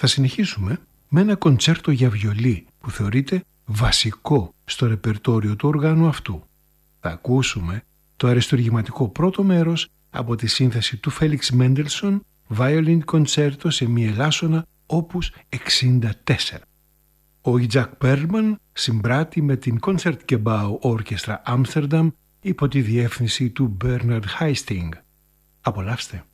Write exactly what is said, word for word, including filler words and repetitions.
Θα συνεχίσουμε με ένα κοντσέρτο για βιολί που θεωρείται βασικό στο ρεπερτόριο του οργάνου αυτού. Θα ακούσουμε το αριστουργηματικό πρώτο μέρος από τη σύνθεση του Φέλιξ Μέντελσον, Violin Concerto σε μη ελάσσονα όπους εξήντα τέσσερα. Ο Ιτζακ Πέρλμαν συμπράττει με την Concertgebouw Orchestra Amsterdam υπό τη διεύθυνση του Bernard Haisting. Απολαύστε!